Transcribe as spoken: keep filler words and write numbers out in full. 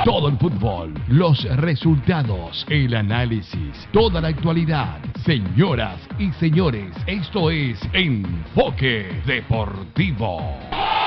Todo el fútbol, los resultados, el análisis, toda la actualidad. Señoras y señores, esto es Enfoque Deportivo.